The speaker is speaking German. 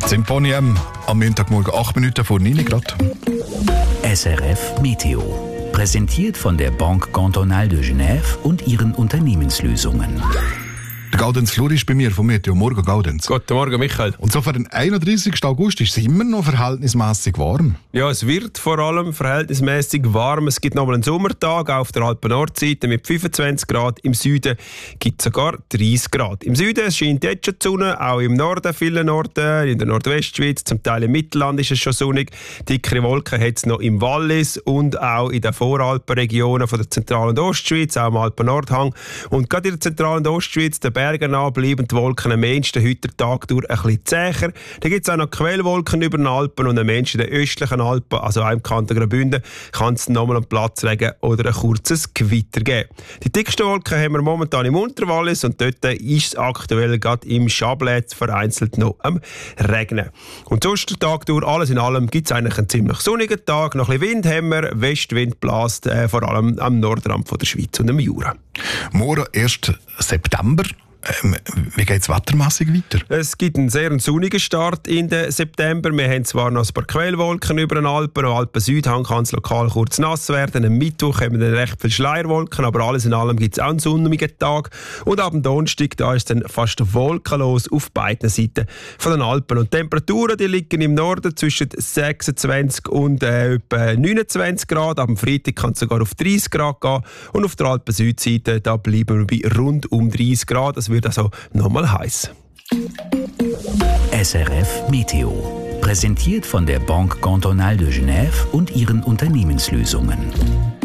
Symphonie am Montagmorgen 8 Minuten vor 9 Grad. SRF Meteo. Präsentiert von der Banque Cantonale de Genève und ihren Unternehmenslösungen. Der Gaudenz Flur ist bei mir vom Meteo. Morgen, Gaudenz. Guten Morgen, Michael. Und so für den 31. August ist es immer noch verhältnismäßig warm. Ja, es wird vor allem verhältnismäßig warm. Es gibt nochmal einen Sommertag auf der Alpen-Nordseite mit 25 Grad. Im Süden gibt es sogar 30 Grad. Im Süden scheint jetzt schon die Sonne, auch im Norden, vielen Orten, in der Nordwestschweiz, zum Teil im Mittelland ist es schon sonnig. Dickere Wolken hat es noch im Wallis und auch in den Voralpenregionen von der Zentral- und Ostschweiz, auch im Alpen-Nordhang. Und gerade in der Zentral- und Ostschweiz, den Bergen an, bleiben die Wolken am meisten heute den Tag durch ein bisschen zäher. Da gibt es auch noch Quellwolken über den Alpen und am meisten in den östlichen Alpen, also auch im Kanton Graubünden, kann es nochmal einen Platzregen oder ein kurzes Gewitter geben. Die dicksten Wolken haben wir momentan im Unterwallis und dort ist es aktuell gerade im Chablais vereinzelt noch am Regnen. Und sonst den Tag durch, alles in allem, gibt es eigentlich einen ziemlich sonnigen Tag. Noch ein bisschen Wind haben wir, Westwind bläst vor allem am Nordrand von der Schweiz und am Jura. Morgen 1. September. Wie geht es wettermässig weiter? Es gibt einen sehr sonnigen Start in den September. Wir haben zwar noch ein paar Quellwolken über den Alpen. Am Alpen-Südhang kann es lokal kurz nass werden. Am Mittwoch haben wir dann recht viele Schleierwolken, aber alles in allem gibt es auch einen sonnigen Tag. Und ab dem Donnerstag da ist dann fast wolkenlos auf beiden Seiten von den Alpen. Und die Temperaturen die liegen im Norden zwischen 26 und etwa 29 Grad. Ab dem Freitag kann es sogar auf 30 Grad gehen. Und auf der Alpen-Südseite da bleiben wir bei rund um 30 Grad. Das wird also nochmal heiß. SRF Meteo. Präsentiert von der Banque Cantonale de Genève und ihren Unternehmenslösungen.